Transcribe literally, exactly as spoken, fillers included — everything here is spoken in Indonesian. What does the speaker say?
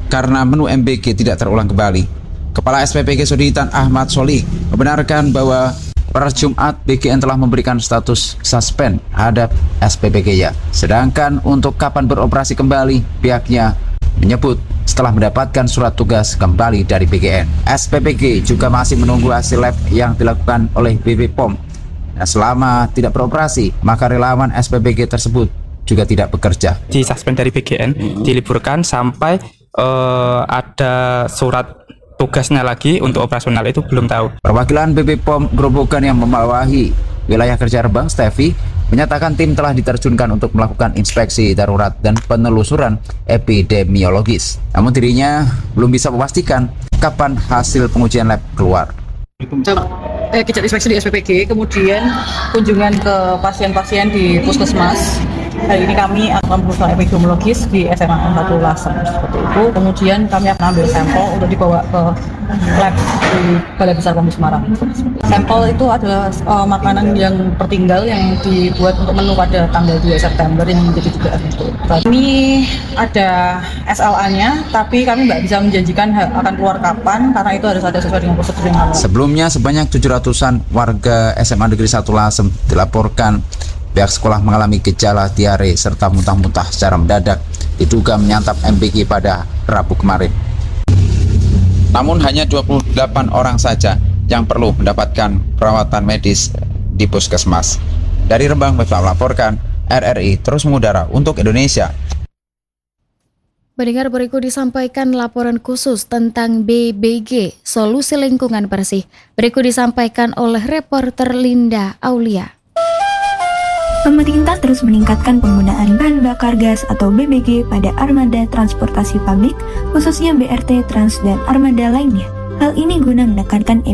karena menu M B G tidak terulang kembali. Kepala S P P G Soditan Ahmad Sholih membenarkan bahwa per Jumat B G N telah memberikan status suspend terhadap S P P G-nya. Sedangkan untuk kapan beroperasi kembali, pihaknya menyebut setelah mendapatkan surat tugas kembali dari B G N. S P P G juga masih menunggu hasil lab yang dilakukan oleh B P P O M. Nah, selama tidak beroperasi, maka relawan S P P G tersebut juga tidak bekerja. Di suspend dari B G N, hmm. diliburkan sampai uh, ada surat tugasnya lagi untuk operasional, itu belum tahu. Perwakilan B P P O M Grobogan yang membawahi wilayah kerja Rembang, Stevi, menyatakan tim telah diterjunkan untuk melakukan inspeksi darurat dan penelusuran epidemiologis. Namun dirinya belum bisa memastikan kapan hasil pengujian lab keluar. Eh, kita inspeksi di S P P G, kemudian kunjungan ke pasien-pasien di puskesmas. Hari ini kami akan berusaha epidemiologis di S M A N satu Lasem seperti itu. Kemudian kami akan ambil sampel untuk dibawa ke lab di Balai Besar P O M Semarang. Sampel itu adalah uh, makanan yang tertinggal yang dibuat untuk menu pada tanggal dua September yang menjadi dugaan itu. Kami ada S L A-nya, tapi kami nggak bisa menjanjikan akan keluar kapan karena itu harus ada sesuai dengan prosedur yang ada. Sebelumnya sebanyak tujuh ratusan warga S M A Negeri satu Lasem dilaporkan pihak sekolah mengalami gejala diare serta muntah-muntah secara mendadak, diduga menyantap M B G pada Rabu kemarin. Namun hanya dua puluh delapan orang saja yang perlu mendapatkan perawatan medis di puskesmas. Dari Rembang, melaporkan R R I terus mengudara untuk Indonesia. Pendengar, berikut disampaikan laporan khusus tentang B B G, solusi lingkungan bersih. Berikut disampaikan oleh reporter Linda Aulia. Pemerintah terus meningkatkan penggunaan bahan bakar gas atau B B G pada armada transportasi publik, khususnya B R T, Trans, dan armada lainnya. Hal ini guna menekankan